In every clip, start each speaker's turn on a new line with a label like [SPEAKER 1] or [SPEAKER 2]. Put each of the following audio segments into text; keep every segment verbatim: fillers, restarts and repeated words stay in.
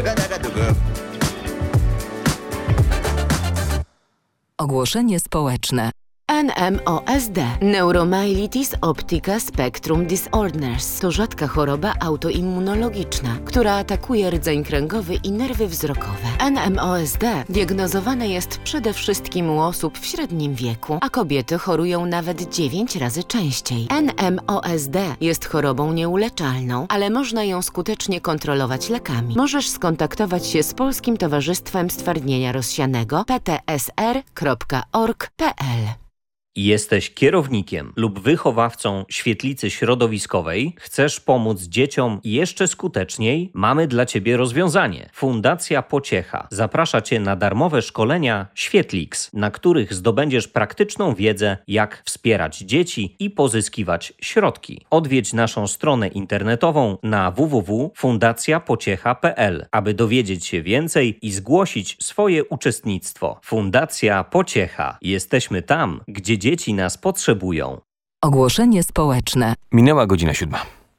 [SPEAKER 1] Ogłoszenie społeczne.
[SPEAKER 2] N M O S D – Neuromyelitis Optica Spectrum Disorders to rzadka choroba autoimmunologiczna, która atakuje rdzeń kręgowy i nerwy wzrokowe. N M O S D diagnozowane jest przede wszystkim u osób w średnim wieku, a kobiety chorują nawet dziewięć razy częściej. N M O S D jest chorobą nieuleczalną, ale można ją skutecznie kontrolować lekami. Możesz skontaktować się z Polskim Towarzystwem Stwardnienia Rozsianego p t s r kropka org kropka p l.
[SPEAKER 3] Jesteś kierownikiem lub wychowawcą świetlicy środowiskowej? Chcesz pomóc dzieciom jeszcze skuteczniej? Mamy dla Ciebie rozwiązanie. Fundacja Pociecha zaprasza Cię na darmowe szkolenia Świetlix, na których zdobędziesz praktyczną wiedzę, jak wspierać dzieci i pozyskiwać środki. Odwiedź naszą stronę internetową na w w w kropka fundacja pociecha kropka p l, aby dowiedzieć się więcej i zgłosić swoje uczestnictwo. Fundacja Pociecha. Jesteśmy tam, gdzie dzieci nas potrzebują.
[SPEAKER 1] Ogłoszenie społeczne.
[SPEAKER 4] Minęła godzina siódma.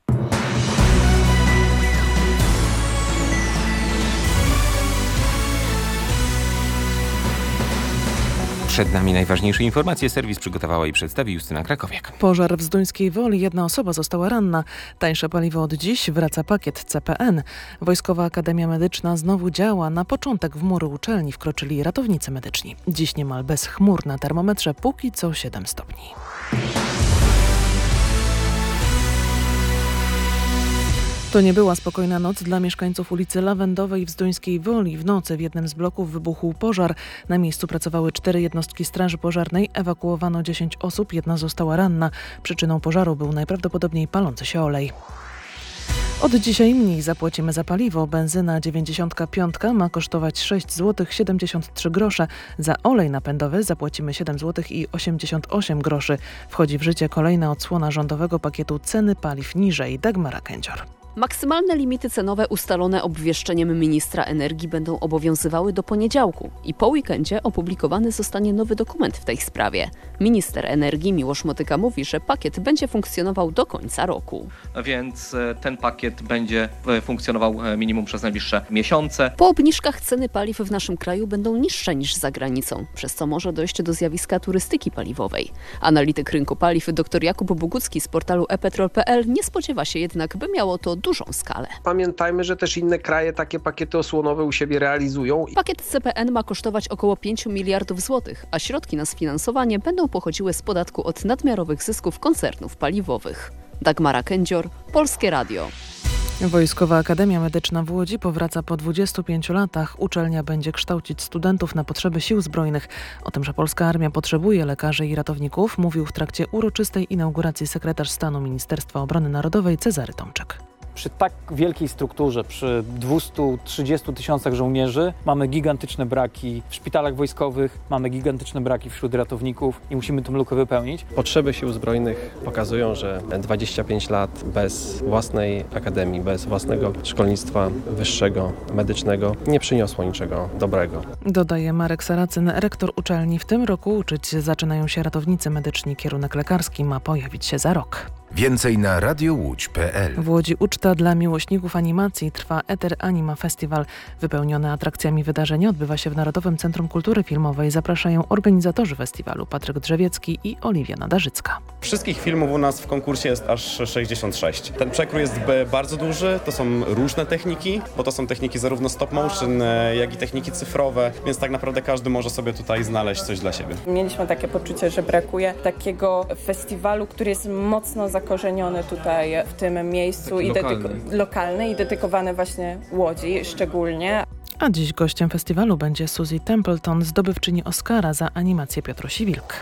[SPEAKER 4] Przed nami najważniejsze informacje. Serwis przygotowała i przedstawi Justyna Krakowiak.
[SPEAKER 5] Pożar w Zduńskiej Woli. Jedna osoba została ranna. Tańsze paliwo od dziś. Wraca pakiet C P N. Wojskowa Akademia Medyczna znowu działa. Na początek w mury uczelni wkroczyli ratownicy medyczni. Dziś niemal bez chmur na termometrze. Póki co siedem stopni. To nie była spokojna noc dla mieszkańców ulicy Lawendowej w Zduńskiej Woli. W nocy w jednym z bloków wybuchł pożar. Na miejscu pracowały cztery jednostki straży pożarnej. Ewakuowano dziesięć osób, jedna została ranna. Przyczyną pożaru był najprawdopodobniej palący się olej. Od dzisiaj mniej zapłacimy za paliwo. Benzyna dziewięćdziesiąt pięć ma kosztować sześć złotych siedemdziesiąt trzy grosze. Za olej napędowy zapłacimy siedem złotych osiemdziesiąt osiem groszy. Wchodzi w życie kolejna odsłona rządowego pakietu ceny paliw niżej. Dagmara Kędzior.
[SPEAKER 6] Maksymalne limity cenowe ustalone obwieszczeniem ministra energii będą obowiązywały do poniedziałku i po weekendzie opublikowany zostanie nowy dokument w tej sprawie. Minister energii Miłosz Motyka mówi, że pakiet będzie funkcjonował do końca roku.
[SPEAKER 7] Więc ten pakiet będzie funkcjonował minimum przez najbliższe miesiące.
[SPEAKER 6] Po obniżkach ceny paliw w naszym kraju będą niższe niż za granicą, przez co może dojść do zjawiska turystyki paliwowej. Analityk rynku paliw dr Jakub Bogucki z portalu e petrol kropka p l nie spodziewa się jednak, by miało to dużą skalę.
[SPEAKER 8] Pamiętajmy, że też inne kraje takie pakiety osłonowe u siebie realizują.
[SPEAKER 6] Pakiet C P N ma kosztować około pięć miliardów złotych, a środki na sfinansowanie będą pochodziły z podatku od nadmiarowych zysków koncernów paliwowych. Dagmara Kędzior, Polskie Radio.
[SPEAKER 5] Wojskowa Akademia Medyczna w Łodzi powraca po dwudziestu pięciu latach. Uczelnia będzie kształcić studentów na potrzeby sił zbrojnych. O tym, że polska armia potrzebuje lekarzy i ratowników, mówił w trakcie uroczystej inauguracji sekretarz stanu Ministerstwa Obrony Narodowej Cezary Tomczyk.
[SPEAKER 9] Przy tak wielkiej strukturze, przy dwustu trzydziestu tysiącach żołnierzy mamy gigantyczne braki w szpitalach wojskowych, mamy gigantyczne braki wśród ratowników i musimy tę lukę wypełnić.
[SPEAKER 10] Potrzeby sił zbrojnych pokazują, że dwadzieścia pięć lat bez własnej akademii, bez własnego szkolnictwa wyższego, medycznego nie przyniosło niczego dobrego.
[SPEAKER 5] Dodaje Marek Saracyn, rektor uczelni. W tym roku uczyć zaczynają się ratownicy medyczni. Kierunek lekarski ma pojawić się za rok.
[SPEAKER 11] Więcej na radio łódź kropka p l.
[SPEAKER 5] W Łodzi uczta dla miłośników animacji. Trwa Ether Anima Festival. Wypełnione atrakcjami wydarzenie odbywa się w Narodowym Centrum Kultury Filmowej. Zapraszają organizatorzy festiwalu Patryk Drzewiecki i Oliwia Nadarzycka.
[SPEAKER 12] Wszystkich filmów u nas w konkursie jest aż sześćdziesiąt sześć. Ten przekrój jest bardzo duży, to są różne techniki, bo to są techniki zarówno stop motion, jak i techniki cyfrowe, więc tak naprawdę każdy może sobie tutaj znaleźć coś dla siebie.
[SPEAKER 13] Mieliśmy takie poczucie, że brakuje takiego festiwalu, który jest mocno zakorzeniony tutaj w tym miejscu i
[SPEAKER 10] lokalny.
[SPEAKER 13] Dedyko- lokalny i dedykowany właśnie Łodzi szczególnie.
[SPEAKER 5] A dziś gościem festiwalu będzie Suzy Templeton, zdobywczyni Oscara za animację Piotrusi Wilk.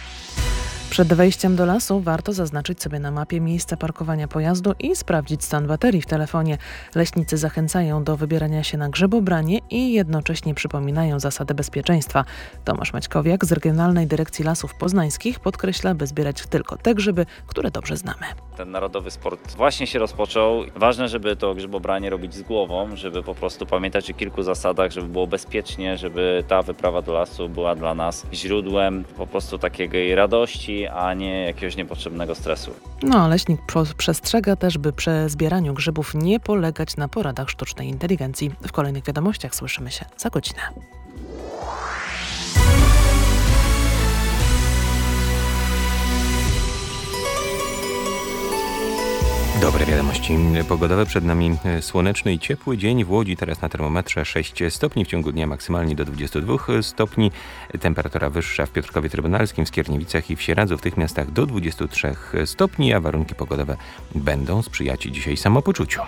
[SPEAKER 5] Przed wejściem do lasu warto zaznaczyć sobie na mapie miejsce parkowania pojazdu i sprawdzić stan baterii w telefonie. Leśnicy zachęcają do wybierania się na grzebobranie i jednocześnie przypominają zasady bezpieczeństwa. Tomasz Maćkowiak z Regionalnej Dyrekcji Lasów Poznańskich podkreśla, by zbierać tylko te grzyby, które dobrze znamy.
[SPEAKER 14] Ten narodowy sport właśnie się rozpoczął. Ważne, żeby to grzebobranie robić z głową, żeby po prostu pamiętać o kilku zasadach, żeby było bezpiecznie, żeby ta wyprawa do lasu była dla nas źródłem po prostu takiej radości, a nie jakiegoś niepotrzebnego stresu.
[SPEAKER 5] No, leśnik przestrzega też, by przy zbieraniu grzybów nie polegać na poradach sztucznej inteligencji. W kolejnych wiadomościach słyszymy się za godzinę.
[SPEAKER 4] Dobre wiadomości pogodowe. Przed nami słoneczny i ciepły dzień. W Łodzi teraz na termometrze sześć stopni, w ciągu dnia maksymalnie do dwudziestu dwóch stopni. Temperatura wyższa w Piotrkowie Trybunalskim, w Skierniewicach i w Sieradzu, w tych miastach do dwudziestu trzech stopni, a warunki pogodowe będą sprzyjać dzisiaj samopoczuciu.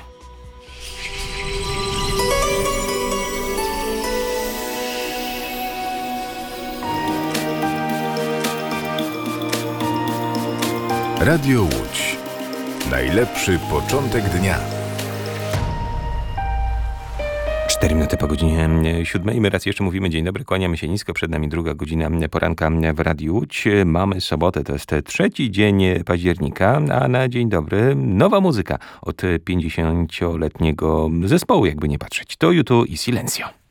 [SPEAKER 11] Radio Łódź. Najlepszy początek dnia.
[SPEAKER 4] Cztery minuty po godzinie siódmej. My raz jeszcze mówimy dzień dobry, kłaniamy się nisko. Przed nami druga godzina poranka w Radiu Łódź. Mamy sobotę, to jest trzeci dzień października, a na dzień dobry nowa muzyka od pięćdziesięcioletniego zespołu, jakby nie patrzeć. To U dwa i Silencio.